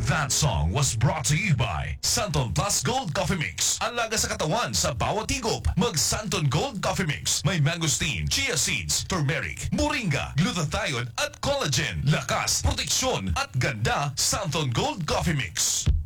That song was brought to you by Santon Plus Gold Coffee Mix. Ang laga sa katawan sa bawat higop. Mag Santon Gold Coffee Mix. May mangosteen, chia seeds, turmeric, moringa, glutathione at collagen. Lakas, proteksyon at ganda. Santon Gold Coffee Mix.